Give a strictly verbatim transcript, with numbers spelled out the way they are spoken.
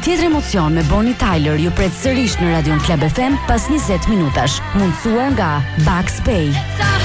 tjetër emocion me Bonnie Tyler ju pret sërish në Radion Club F M pas njëzet minutash, mundësuar nga Backspay.